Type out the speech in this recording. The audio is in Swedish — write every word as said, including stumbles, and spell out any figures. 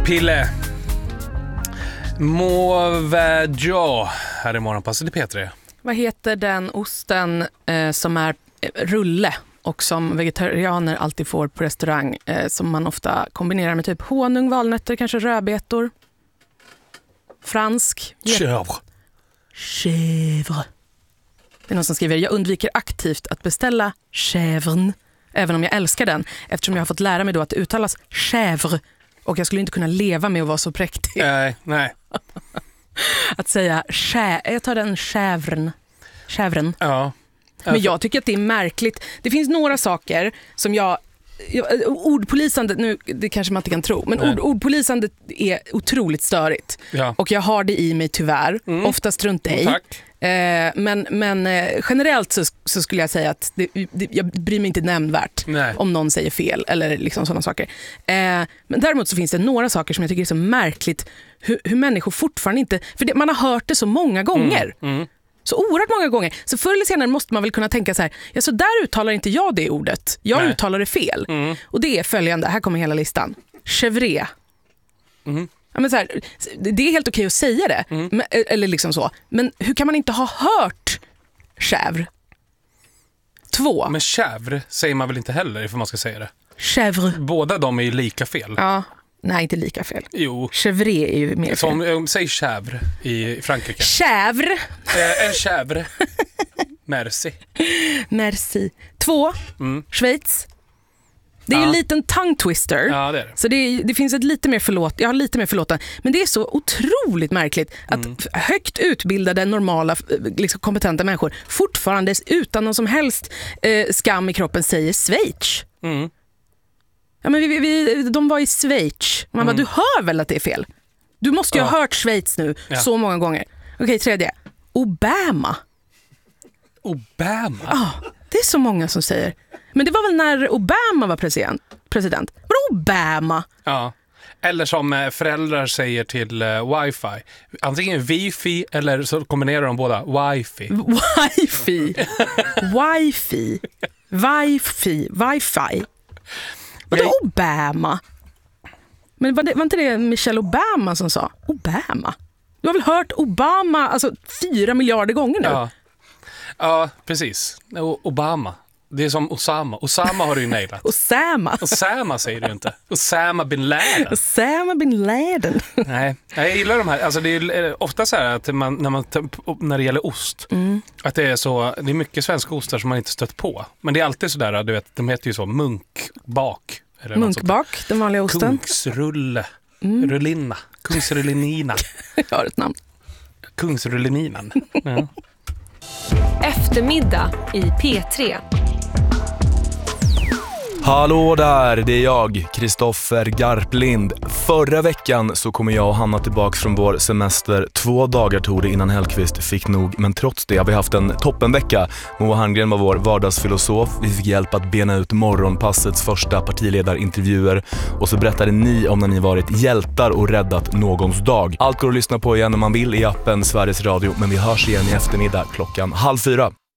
Pille. Mauvageau här i morgonpasset i P tre. Vad heter den osten eh, som är rulle och som vegetarianer alltid får på restaurang, eh, som man ofta kombinerar med typ honung, valnötter, kanske rödbetor? Fransk. Chèvre. Chèvre. Det är någon som skriver: jag undviker aktivt att beställa chèvre, även om jag älskar den, eftersom jag har fått lära mig då att det uttalas chèvre och jag skulle inte kunna leva med att vara så präktig. Nej, nej. Att säga chè, jag tar den chèvren. Chèvren. Ja. Men jag tycker att det är märkligt. Det finns några saker som jag, jag ordpolisande, nu det kanske man inte kan tro, men ord, ordpolisande är otroligt störigt. Ja. Och jag har det i mig tyvärr, mm. oftast runt dig. Mm, tack. Eh, men men eh, generellt så, så skulle jag säga att det, det, jag bryr mig inte nämnvärt Nej. om någon säger fel eller liksom sådana saker. Eh, men däremot så finns det några saker som jag tycker är så märkligt, hur, hur människor fortfarande inte, för det, man har hört det så många gånger. Mm. Mm. Så oerhört många gånger. Så förr eller senare måste man väl kunna tänka så här: ja, så där uttalar inte jag det ordet. Jag Nej. uttalar det fel. Mm. Och det är följande, här kommer hela listan. Chèvre. Mm. Ja, men så här, det är helt okej att säga det. Mm. Men, eller liksom så. Men hur kan man inte ha hört chèvre? Två. Men chèvre säger man väl inte heller ifall man ska säga det? Chèvre. Båda de är ju lika fel. Ja. Nej, inte lika fel. Jo. Chèvre är ju mer fel. Som, säg chèvre i Frankrike. Chèvre. Eh, en chèvre. Merci. Merci. Två. Mm. Schweiz. Det är ja. ju en liten tongue twister. Ja, det är det. Så det, är, det finns ett lite mer förlåt. Jag har lite mer förlåten. Men det är så otroligt märkligt att mm. högt utbildade, normala, liksom kompetenta människor fortfarande utan någon som helst eh, skam i kroppen säger Schweiz. Mm. Ja, men vi, vi, de var i Schweiz. Man mm. bara, du hör väl att det är fel? Du måste ju ja. ha hört Schweiz nu ja. så många gånger. Okej, tredje. Obama. Obama? Ja, det är så många som säger. Men det var väl när Obama var president? president. Vadå Obama? Ja. Eller som föräldrar säger till uh, wifi. Antingen wifi eller så kombinerar de båda. Wifi. Wifi. Wifi. Wifi. Wifi. Vadå okay. Obama? Men var, det, var inte det Michelle Obama som sa? Obama? Du har väl hört Obama alltså fyra miljarder gånger nu? Ja, ja precis. Obama. Det är som Osama. Osama har du ju nailat. Osama. Osama säger du inte. Osama bin Laden. Osama bin Laden. Nej, jag gillar de här. Alltså det är ofta så här att man, när, man, när det gäller ost, mm. att det är så, det är mycket svenska ostar som man inte stött på. Men det är alltid så där, du vet, de heter ju så munkbak. Eller munkbak, den vanliga osten. Kungsrulle. Mm. Rullina. Kungsrullinina. Jag har ett namn. Kungsrullininan. Ja. Eftermiddag i P tre. Hallå där, det är jag, Kristoffer Garplind. Förra veckan så kommer jag och Hanna tillbaka från vår semester. Två dagar tog det innan Hellqvist fick nog, men trots det har vi haft en toppenvecka. Moa Handgren var vår vardagsfilosof. Vi fick hjälp att bena ut morgonpassets första partiledarintervjuer. Och så berättade ni om när ni varit hjältar och räddat någons dag. Allt går att lyssna på igen om man vill i appen Sveriges Radio, men vi hörs igen i eftermiddag klockan halv fyra.